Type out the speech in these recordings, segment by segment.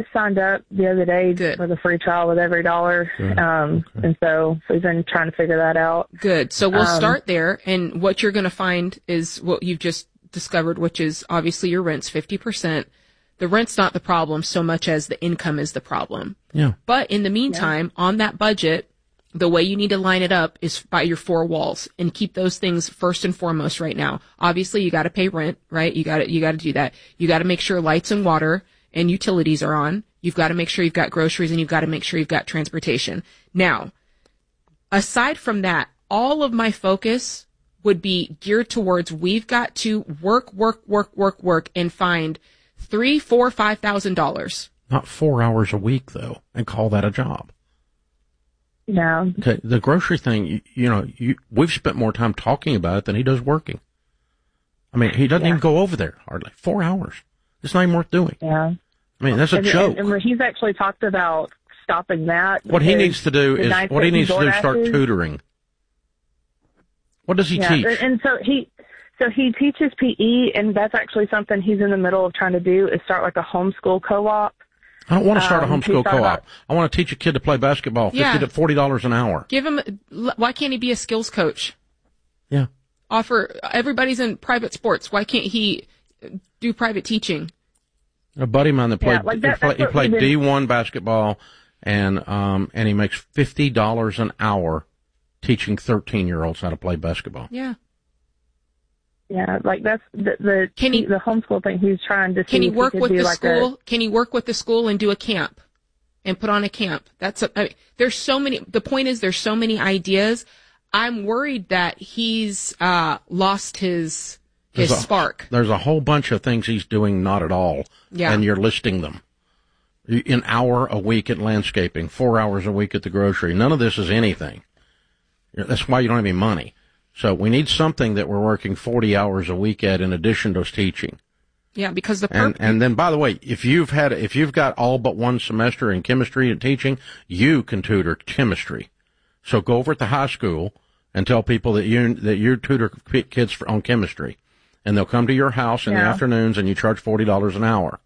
just signed up the other day for the free trial with EveryDollar. Okay. And so we've been trying to figure that out. Good. So we'll start there. And what you're going to find is what you've just discovered, which is obviously your rent's 50%. The rent's not the problem so much as the income is the problem. Yeah. But in the meantime, on that budget, the way you need to line it up is by your four walls and keep those things first and foremost right now. Obviously, you got to pay rent, right? You got to do that. You got to make sure lights and water and utilities are on. You've got to make sure you've got groceries, and you've got to make sure you've got transportation. Now, aside from that, all of my focus would be geared towards we've got to work and find $3,000, $4,000, $5,000. Not 4 hours a week though, and call that a job. No. Okay, the grocery thing, we've spent more time talking about it than he does working. I mean, he doesn't even go over there hardly. 4 hours. It's not even worth doing. Yeah. I mean, that's a joke. And he's actually talked about stopping that. What he needs to do is start tutoring. What does he teach? And so he teaches PE, and that's actually something he's in the middle of trying to do, is start like a homeschool co-op. I don't want to start a homeschool co-op. I want to teach a kid to play basketball, $50 to $40 an hour. Why can't he be a skills coach? Yeah. Everybody's in private sports. Why can't he do private teaching? A buddy of mine that played, he played D1 basketball, and he makes $50 an hour teaching 13-year-olds how to play basketball. Yeah. Yeah, like that's the homeschool thing he's trying to see. Can he work with the school? Can he work with the school and do a camp and put on a camp? There's so many. The point is, there's so many ideas. I'm worried that he's lost his spark. There's a whole bunch of things he's doing not at all, and you're listing them. An hour a week at landscaping, 4 hours a week at the grocery. None of this is anything. That's why you don't have any money. So we need something that we're working 40 hours a week at in addition to teaching. Yeah, because and then, by the way, if you've got all but one semester in chemistry and teaching, you can tutor chemistry. So go over at the high school and tell people that you tutor kids on chemistry, and they'll come to your house in the afternoons, and you charge $40 an hour.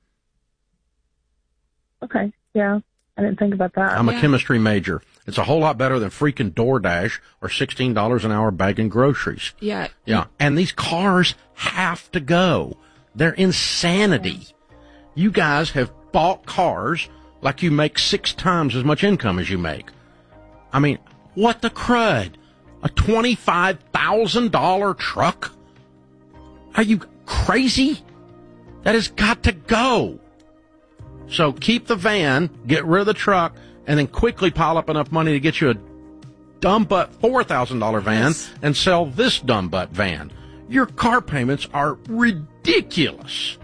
Okay. Yeah. I didn't think about that. I'm a chemistry major. It's a whole lot better than freaking DoorDash or $16 an hour bagging groceries. Yeah. Yeah. And these cars have to go. They're insanity. You guys have bought cars like you make 6 times as much income as you make. I mean, what the crud? A $25,000 truck? Are you crazy? That has got to go. So keep the van, get rid of the truck, and then quickly pile up enough money to get you a dumb butt $4,000 van and sell this dumb butt van. Your car payments are ridiculous.